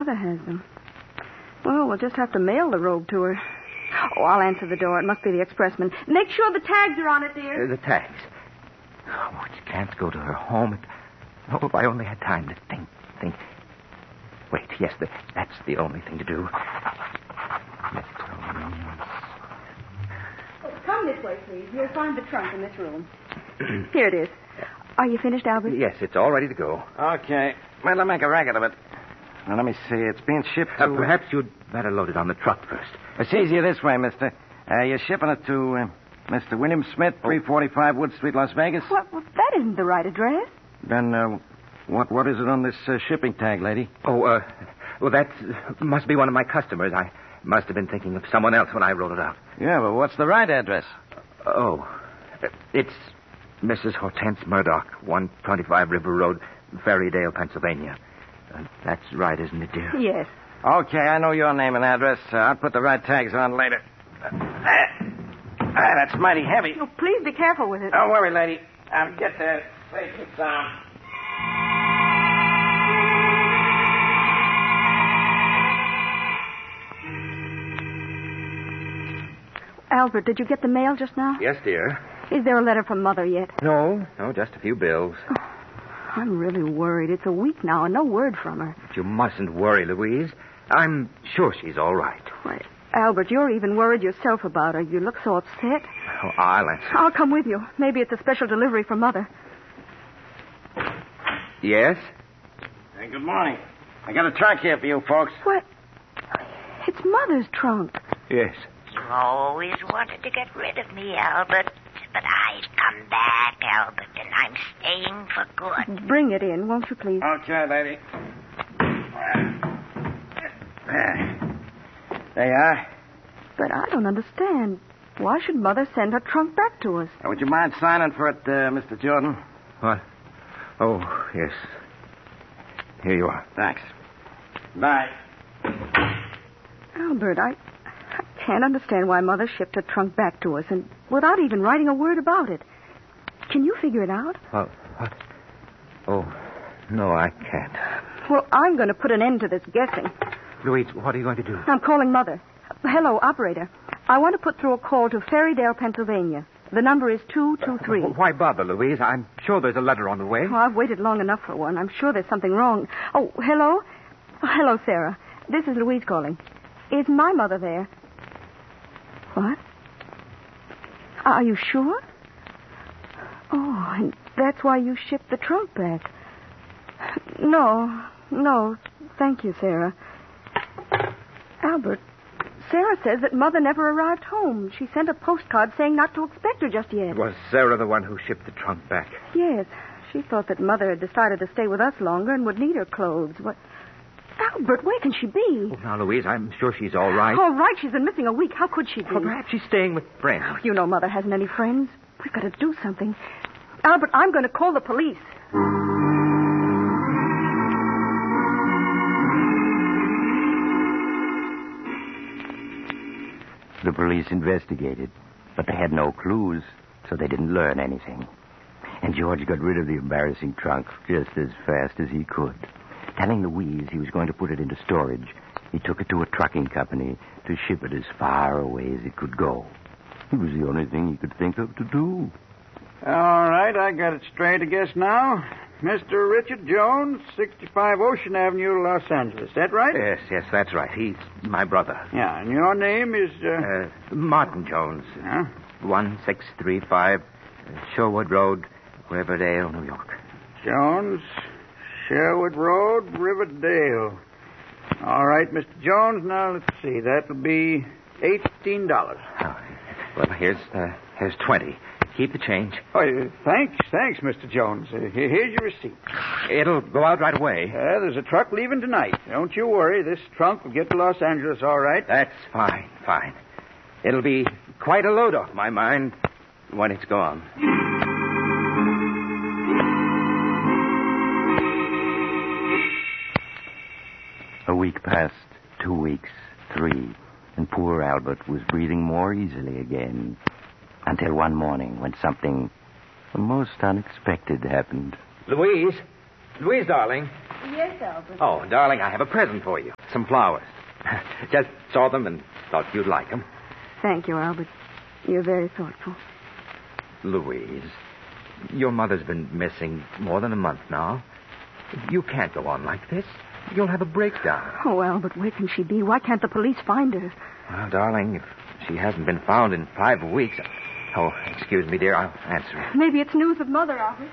Mother has them. Well, we'll just have to mail the robe to her. Oh, I'll answer the door. It must be the expressman. Make sure the tags are on it, dear. The tags. Oh, it can't go to her home. Oh, if I only had time to think. Wait, yes, that's the only thing to do. Oh, come this way, please. You'll find the trunk in this room. Here it is. Are you finished, Albert? Yes, it's all ready to go. Okay. Well, I'll make a racket of it. Now, let me see. It's being shipped to... Perhaps you'd better load it on the truck first. It's easier this way, mister. You're shipping it to Mr. William Smith, 345 Wood Street, Las Vegas? Well, that isn't the right address. Then, what is it on this shipping tag, lady? Oh, well, that must be one of my customers. I must have been thinking of someone else when I wrote it out. Yeah, but what's the right address? Oh, it's Mrs. Hortense Murdoch, 125 River Road, Ferrydale, Pennsylvania. That's right, isn't it, dear? Yes. Okay, I know your name and address. I'll put the right tags on later. That's mighty heavy. Oh, please be careful with it. Don't worry, lady. I'll get there safe and sound. Albert, did you get the mail just now? Yes, dear. Is there a letter from Mother yet? No, just a few bills. Oh, I'm really worried. It's a week now and no word from her. But you mustn't worry, Louise. I'm sure she's all right. Why, Albert, you're even worried yourself about her. You look so upset. Oh, I'll answer. I'll come with you. Maybe it's a special delivery from Mother. Yes? Hey, good morning. I got a trunk here for you folks. What? It's Mother's trunk. Yes. You always wanted to get rid of me, Albert. But I've come back, Albert, and I'm staying for good. Bring it in, won't you, please? Okay, lady. There you are. But I don't understand. Why should Mother send her trunk back to us? Would you mind signing for it, Mr. Jordan? What? Oh, yes. Here you are. Thanks. Bye. Albert, I can't understand why Mother shipped her trunk back to us and without even writing a word about it. Can you figure it out? What? Oh, no, I can't. Well, I'm going to put an end to this guessing. Louise, what are you going to do? I'm calling Mother. Hello, operator. I want to put through a call to Ferrydale, Pennsylvania. The number is 223. Why bother, Louise? I'm sure there's a letter on the way. Oh, I've waited long enough for one. I'm sure there's something wrong. Oh, hello? Oh, hello, Sarah. This is Louise calling. Is my mother there? What? Are you sure? Oh, and that's why you shipped the trunk back. No. Thank you, Sarah. Albert, Sarah says that Mother never arrived home. She sent a postcard saying not to expect her just yet. Was Sarah the one who shipped the trunk back? Yes. She thought that Mother had decided to stay with us longer and would need her clothes. What? Albert, where can she be? Oh, now, Louise, I'm sure she's all right. All right, she's been missing a week. How could she be? Well, perhaps she's staying with friends. Oh, you know Mother hasn't any friends. We've got to do something. Albert, I'm going to call the police. The police investigated, but they had no clues, so they didn't learn anything. And George got rid of the embarrassing trunk just as fast as he could. Telling Louise he was going to put it into storage, he took it to a trucking company to ship it as far away as it could go. It was the only thing he could think of to do. All right, I got it straight, I guess, now. Mr. Richard Jones, 65 Ocean Avenue, Los Angeles. That right? Yes, that's right. He's my brother. Yeah, and your name is... Martin Jones. Huh? 1635 Sherwood Road, Riverdale, New York. Jones, Sherwood Road, Riverdale. All right, Mr. Jones, now let's see. That'll be $18. Oh, well, here's 20. Keep the change. Oh, thanks, Mr. Jones. Here's your receipt. It'll go out right away. There's a truck leaving tonight. Don't you worry. This trunk will get to Los Angeles all right. That's fine. It'll be quite a load off my mind when it's gone. A week passed, 2 weeks, 3, and poor Albert was breathing more easily again. Until one morning when something most unexpected happened. Louise, darling. Yes, Albert. Oh, darling, I have a present for you. Some flowers. Just saw them and thought you'd like them. Thank you, Albert. You're very thoughtful. Louise, your mother's been missing more than a month now. You can't go on like this. You'll have a breakdown. Oh, Albert, where can she be? Why can't the police find her? Well, darling, if she hasn't been found in 5 weeks... Oh, excuse me, dear. I'll answer it. Maybe it's news of Mother, Albert.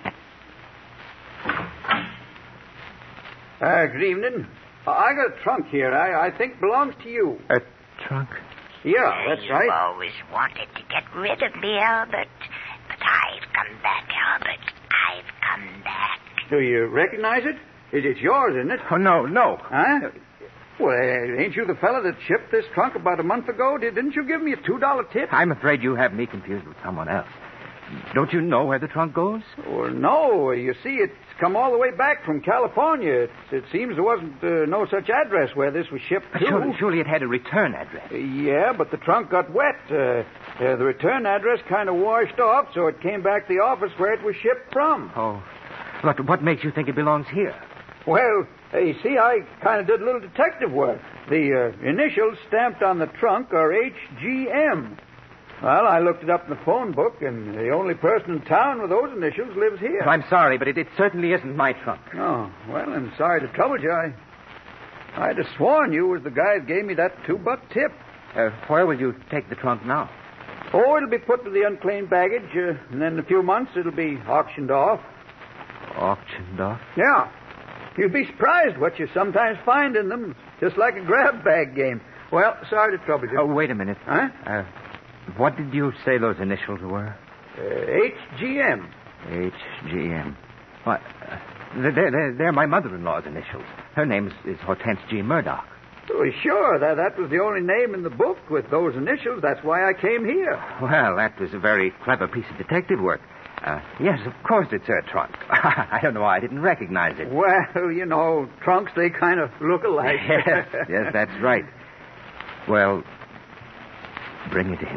Good evening. I got a trunk here. I think belongs to you. A trunk? Yeah, that's right. You always wanted to get rid of me, Albert. But I've come back, Albert. I've come back. Do you recognize it? It's yours, isn't it? Oh, no. Huh? Well, ain't you the fella that shipped this trunk about a month ago? Didn't you give me a $2 tip? I'm afraid you have me confused with someone else. Don't you know where the trunk goes? Well, no. You see, it's come all the way back from California. It seems there wasn't no such address where this was shipped to. Surely it had a return address. Yeah, but the trunk got wet. The return address kind of washed off, so it came back to the office where it was shipped from. Oh. But what makes you think it belongs here? Well, you see, I kind of did a little detective work. The initials stamped on the trunk are HGM. Well, I looked it up in the phone book, and the only person in town with those initials lives here. I'm sorry, but it certainly isn't my trunk. Oh, well, I'm sorry to trouble you. I'd have sworn you was the guy that gave me that $2 tip. Where will you take the trunk now? Oh, it'll be put to the unclaimed baggage, and then in a few months it'll be auctioned off. Auctioned off? Yeah. You'd be surprised what you sometimes find in them, just like a grab bag game. Well, sorry to trouble you. Oh, wait a minute. Huh? What did you say those initials were? HGM. HGM. What? They're my mother-in-law's initials. Her name is Hortense G. Murdoch. Oh, sure. That was the only name in the book with those initials. That's why I came here. Well, that was a very clever piece of detective work. Yes, of course it's her trunk. I don't know why I didn't recognize it. Well, you know, trunks, they kind of look alike. Yes, that's right. Well, bring it in.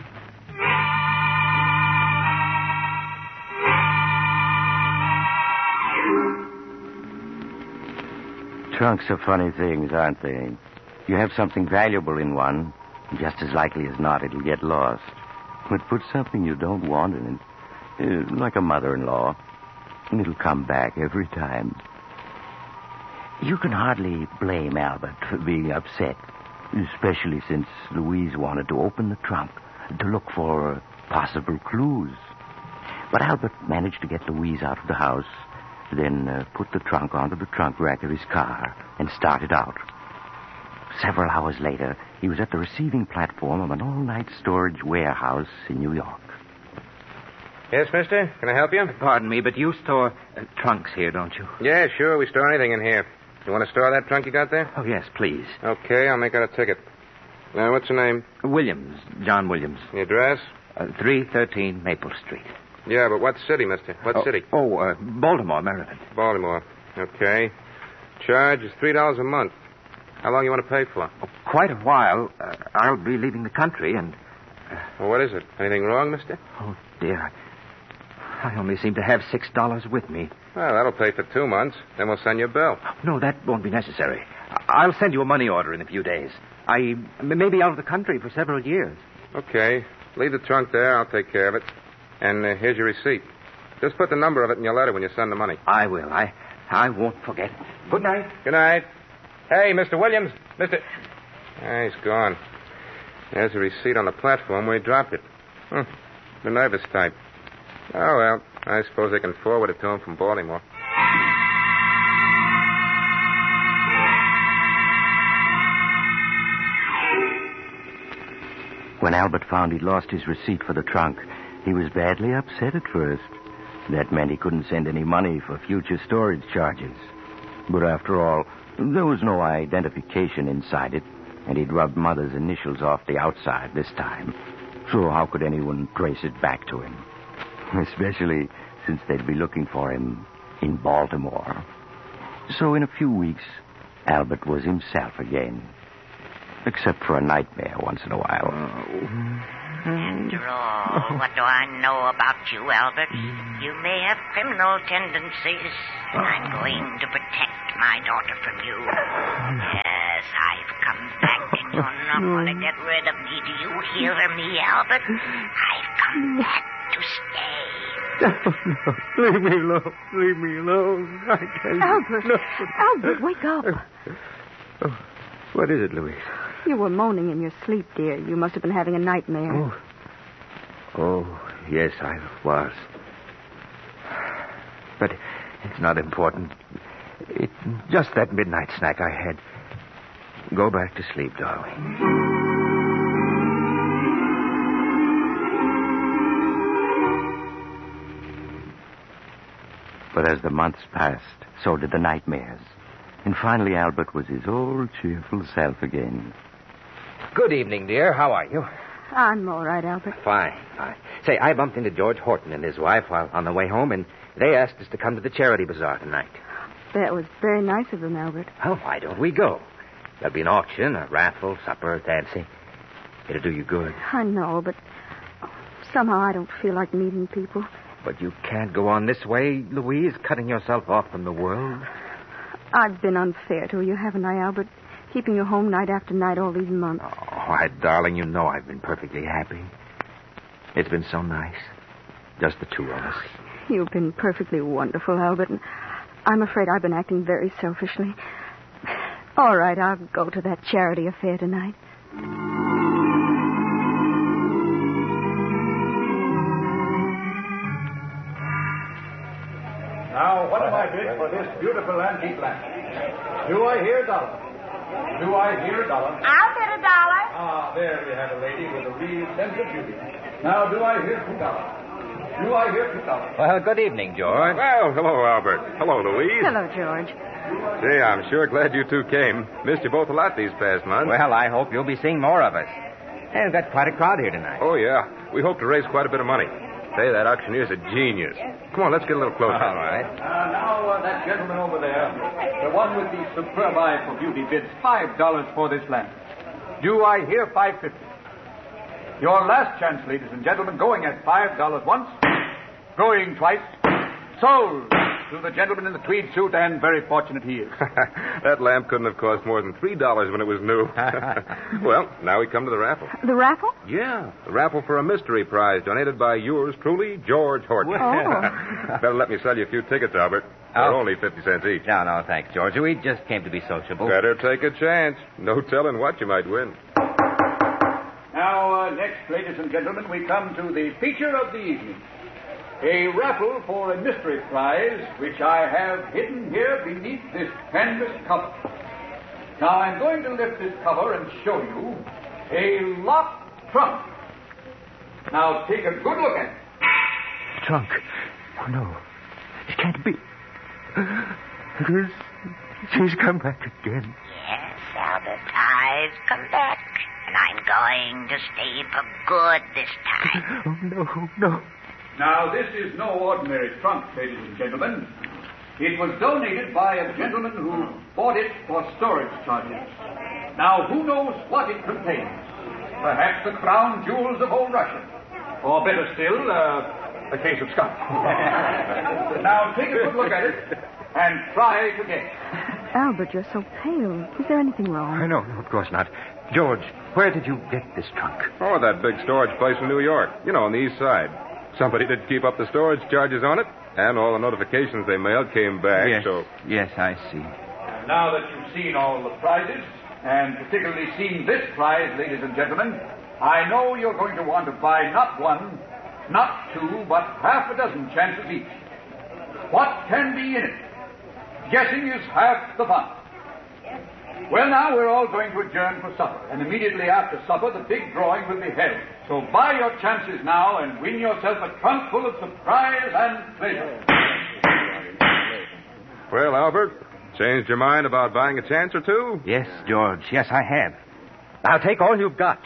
Trunks are funny things, aren't they? You have something valuable in one, just as likely as not it'll get lost. But put something you don't want in it, like a mother-in-law, and it'll come back every time. You can hardly blame Albert for being upset, especially since Louise wanted to open the trunk to look for possible clues. But Albert managed to get Louise out of the house, then put the trunk onto the trunk rack of his car and started out. Several hours later, he was at the receiving platform of an all-night storage warehouse in New York. Yes, mister? Can I help you? Pardon me, but you store trunks here, don't you? Yeah, sure. We store anything in here. You want to store that trunk you got there? Oh, yes, please. Okay, I'll make out a ticket. Now, what's your name? Williams, John Williams. The address? 313 Maple Street. Yeah, but what city, mister? What city? Baltimore, Maryland. Baltimore. Okay. Charge is $3 a month. How long you want to pay for? Oh, quite a while. I'll be leaving the country and... Well, what is it? Anything wrong, mister? Oh, dear. I only seem to have $6 with me. Well, that'll pay for 2 months. Then we'll send you a bill. No, that won't be necessary. I'll send you a money order in a few days. I may be out of the country for several years. Okay. Leave the trunk there. I'll take care of it. And here's your receipt. Just put the number of it in your letter when you send the money. I will. I won't forget. Good night. Good night. Hey, Mr. Williams. Mr. He's gone. There's a receipt on the platform where he dropped it. The nervous type. Oh, well, I suppose they can forward it to him from Baltimore. When Albert found he'd lost his receipt for the trunk, he was badly upset at first. That meant he couldn't send any money for future storage charges. But after all, there was no identification inside it, and he'd rubbed Mother's initials off the outside this time. So how could anyone trace it back to him? Especially since they'd be looking for him in Baltimore. So in a few weeks, Albert was himself again. Except for a nightmare once in a while. After all, what do I know about you, Albert? You may have criminal tendencies, and I'm going to protect my daughter from you. Yes, I've come back, and you're not going to get rid of me. Do you hear me, Albert? I've come back to stay. No. Leave me alone. Leave me alone. I can't. Albert. No. Albert, wake up. Oh, what is it, Louise? You were moaning in your sleep, dear. You must have been having a nightmare. Oh, yes, I was. But it's not important. It's just that midnight snack I had. Go back to sleep, darling. But as the months passed, so did the nightmares. And finally, Albert was his old cheerful self again. Good evening, dear. How are you? I'm all right, Albert. Fine. Say, I bumped into George Horton and his wife while on the way home, and they asked us to come to the charity bazaar tonight. That was very nice of them, Albert. Well, why don't we go? There'll be an auction, a raffle, supper, dancing. It'll do you good. I know, but somehow I don't feel like meeting people. But you can't go on this way, Louise, cutting yourself off from the world. I've been unfair to you, haven't I, Albert? Keeping you home night after night all these months. Oh, why, darling, you know I've been perfectly happy. It's been so nice. Just the two of us. You've been perfectly wonderful, Albert, and I'm afraid I've been acting very selfishly. All right, I'll go to that charity affair tonight. Now, what am I bid for this beautiful antique lamp? Do I hear a dollar? Do I hear a dollar? I'll bid $1. Ah, there we have a lady with a real sense of beauty. Now, do I hear $2? Do I hear $2? Well, good evening, George. Well, hello, Albert. Hello, Louise. Hello, George. Say, I'm sure glad you two came. Missed you both a lot these past months. Well, I hope you'll be seeing more of us. Hey, we've got quite a crowd here tonight. Oh, yeah. We hope to raise quite a bit of money. Say, that auctioneer's a genius. Come on, let's get a little closer. All right. Now, that gentleman over there, the one with the superb eye for beauty, bids $5 for this lamp. Do I hear $5.50? Your last chance, ladies and gentlemen, going at $5 once, going twice, sold to the gentleman in the tweed suit, and very fortunate he is. That lamp couldn't have cost more than $3 when it was new. Well, now we come to the raffle. The raffle? Yeah, the raffle for a mystery prize donated by yours truly, George Horton. Oh. Better let me sell you a few tickets, Albert. They're only 50 cents each. No, thanks, George. We just came to be sociable. Better take a chance. No telling what you might win. Now, next, ladies and gentlemen, we come to the feature of the evening. A raffle for a mystery prize, which I have hidden here beneath this canvas cover. Now, I'm going to lift this cover and show you a locked trunk. Now, take a good look at it. Trunk. Oh, no. It can't be. She's come back again. Yes, Albert, I've come back, and I'm going to stay for good this time. Oh, no. Now, this is no ordinary trunk, ladies and gentlemen. It was donated by a gentleman who bought it for storage charges. Now, who knows what it contains? Perhaps the crown jewels of old Russia. Or better still, a case of skunk. Now, take a good look at it and try it again. Albert, you're so pale. Is there anything wrong? No, of course not. George, where did you get this trunk? Oh, that big storage place in New York. You know, on the east side. Somebody did keep up the storage charges on it, and all the notifications they mailed came back, Yes, I see. Now that you've seen all the prizes, and particularly seen this prize, ladies and gentlemen, I know you're going to want to buy not one, not two, but half a dozen chances each. What can be in it? Guessing is half the fun. Well, now we're all going to adjourn for supper, and immediately after supper, the big drawing will be held. So buy your chances now and win yourself a trunk full of surprise and pleasure. Well, Albert, changed your mind about buying a chance or two? Yes, George. Yes, I have. Now take all you've got.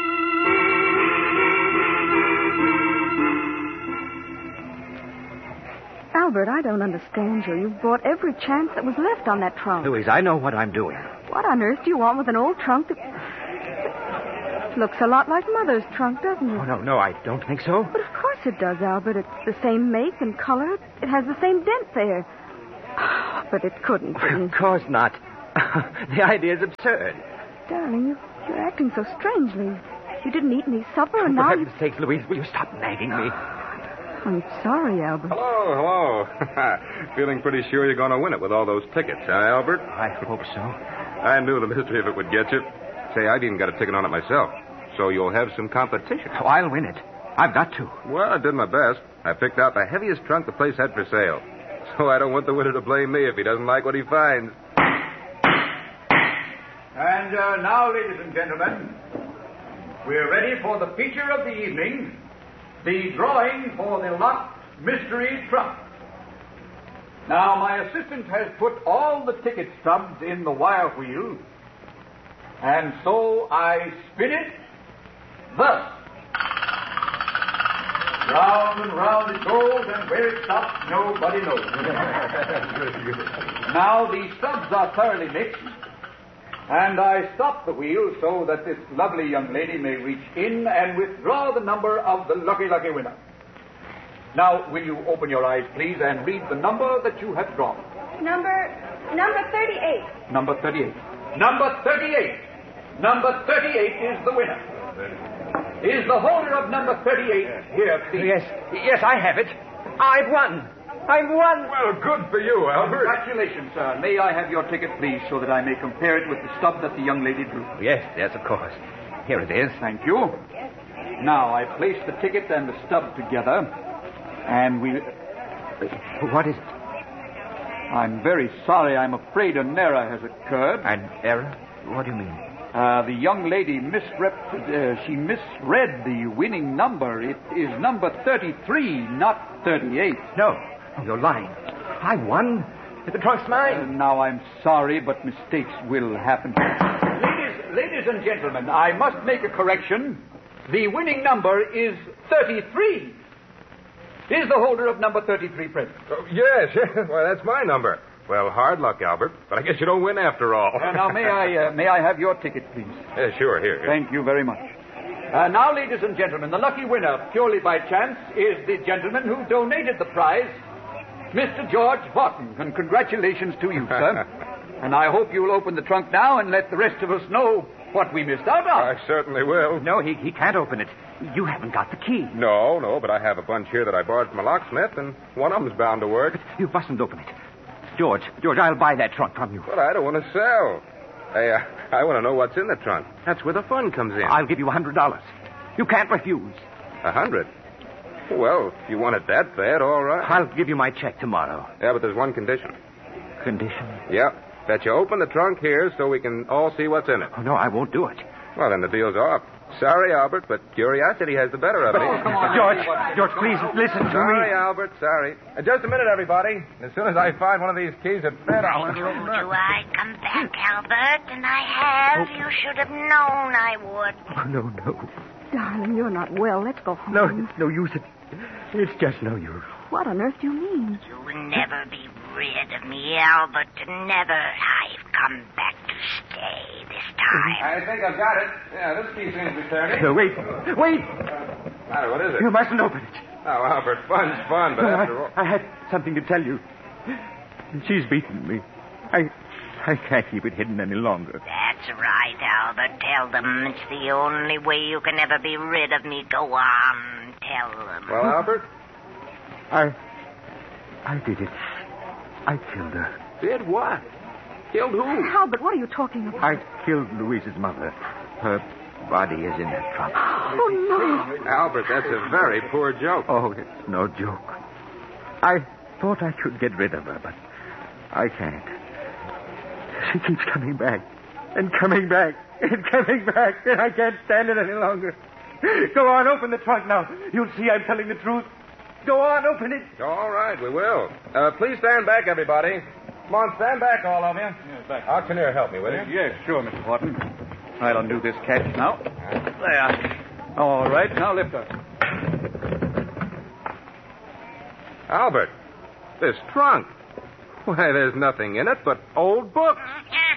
Albert, I don't understand you. You bought every chance that was left on that trunk. Louise, I know what I'm doing. What on earth do you want with an old trunk that... Looks a lot like Mother's trunk, doesn't it? Oh, no, I don't think so. But of course it does, Albert. It's the same make and color. It has the same dent there. But it couldn't be. Of course not. The idea is absurd. Darling, you're acting so strangely. You didn't eat any supper, and For now... heaven's sake, Louise, will you stop nagging me? I'm sorry, Albert. Hello. Feeling pretty sure you're going to win it with all those tickets, huh, Albert? I hope so. I knew the mystery of it would get you. Say, I've even got a ticket on it myself. So you'll have some competition. Oh, I'll win it. I've got to. Well, I did my best. I picked out the heaviest trunk the place had for sale. So I don't want the winner to blame me if he doesn't like what he finds. And now, ladies and gentlemen, we're ready for the feature of the evening, the drawing for the locked mystery trunk. Now, my assistant has put all the ticket stubs in the wire wheel, and so I spin it thus. Round and round it goes, and where it stops, nobody knows. Now, the stubs are thoroughly mixed, and I stop the wheel so that this lovely young lady may reach in and withdraw the number of the lucky winner. Now, will you open your eyes, please, and read the number that you have drawn? Number 38. Number 38. Number 38. Number 38 is the winner. Is the holder of number 38 here, please? Yes, I have it. I've won. I've won. Well, good for you, Albert. Congratulations, sir. May I have your ticket, please, so that I may compare it with the stub that the young lady drew? Yes, of course. Here it is. Thank you. Now, I place the ticket and the stub together, and we... What is it? I'm very sorry. I'm afraid an error has occurred. An error? What do you mean? The young lady misread the winning number. It is number 33, not 38. No, you're lying. I won. The trunk's mine. Now, I'm sorry, but mistakes will happen. Ladies and gentlemen, I must make a correction. The winning number is 33. Is the holder of number 33 present? Oh, yes. Well, that's my number. Well, hard luck, Albert. But I guess you don't win after all. Now, may I have your ticket, please? Sure, here. Thank you very much. Now, ladies and gentlemen, the lucky winner, purely by chance, is the gentleman who donated the prize, Mr. George Horton. And congratulations to you, sir. And I hope you'll open the trunk now and let the rest of us know what we missed out on. I certainly will. No, he can't open it. You haven't got the key. No, but I have a bunch here that I borrowed from a locksmith, and one of them's bound to work. You mustn't open it. George, I'll buy that trunk from you. But I don't want to sell. Hey, I want to know what's in the trunk. That's where the fun comes in. I'll give you $100. You can't refuse. 100? Well, if you want it that bad, all right. I'll give you my check tomorrow. Yeah, but there's one condition. Condition? Yeah, that you open the trunk here so we can all see what's in it. Oh, no, I won't do it. Well, then the deal's off. Sorry, Albert, but curiosity has the better of me. Oh, come on. George, please listen to Sorry, me. Albert, sorry. Just a minute, everybody. As soon as I find one of these keys at bed, I'll I enter told over you I'd come back, Albert, and I have. You should have known I would. Oh, no. Darling, you're not well. Let's go home. No, it's no use. It's just no use. What on earth do you mean? You will never be rid of me, Albert. Never. I've come back to stay this time. I think I've got it. Yeah, this key seems to be turning. Wait. What is it? You mustn't open it. Oh, Albert, fun's fun, but after all... I had something to tell you. She's beaten me. I can't keep it hidden any longer. That's right, Albert. Tell them it's the only way you can ever be rid of me. Go on. Tell them. Well, Albert? I did it. I killed her. Did what? Killed who? Albert, what are you talking about? I killed Louise's mother. Her body is in that trunk. Oh, no. Albert, that's a very poor joke. Oh, it's no joke. I thought I could get rid of her, but I can't. She keeps coming back and coming back and coming back, and I can't stand it any longer. Go on, open the trunk now. You'll see I'm telling the truth. Go on, open it. All right, we will. Please stand back, everybody. Come on, stand back, all of you. Yes, back. Auctioneer, help me, will you? Yes, sure, Mr. Horton. I'll undo this catch now. There. All right, now lift her. Albert, this trunk. Why, there's nothing in it but old books.